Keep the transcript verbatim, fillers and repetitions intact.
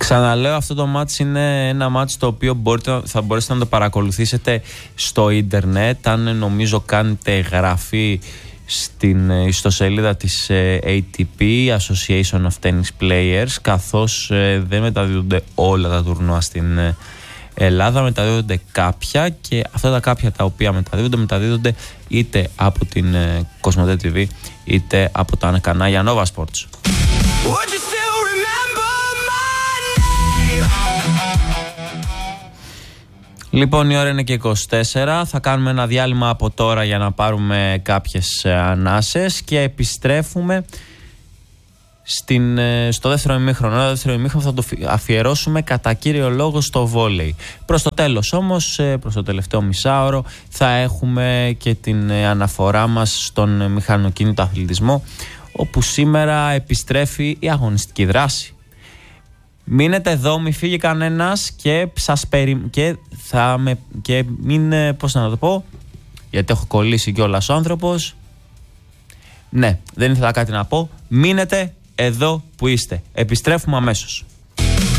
Ξαναλέω, αυτό το μάτς είναι ένα μάτς το οποίο μπορείτε, θα μπορέσετε να το παρακολουθήσετε στο ίντερνετ. Αν νομίζω κάνετε εγγραφή στην ιστοσελίδα της έι τι πι, Association of Tennis Players, καθώς δεν μεταδίδονται όλα τα τουρνουά στην Ελλάδα, μεταδίδονται κάποια, και αυτά τα κάποια τα οποία μεταδίδονται, μεταδίδονται είτε από την Κοσμοτέ τι βι είτε από τα κανάλια Nova Sports. Λοιπόν, η ώρα είναι και είκοσι τέσσερα. Θα κάνουμε ένα διάλειμμα από τώρα για να πάρουμε κάποιες ανάσες και επιστρέφουμε στην, στο δεύτερο ημίχρονο. Το δεύτερο ημίχρονο θα το αφιερώσουμε κατά κύριο λόγο στο βόλεϊ. Προς το τέλος όμως, προς το τελευταίο μισάωρο, θα έχουμε και την αναφορά μας στον μηχανοκίνητο αθλητισμό, όπου σήμερα επιστρέφει η αγωνιστική δράση. Μείνετε εδώ, μη φύγει κανένας και, σας περι... και, θα με... και μην, πώς να το πω, γιατί έχω κολλήσει κιόλας ο άνθρωπος. Ναι, δεν ήθελα κάτι να πω. Μείνετε εδώ που είστε. Επιστρέφουμε αμέσως.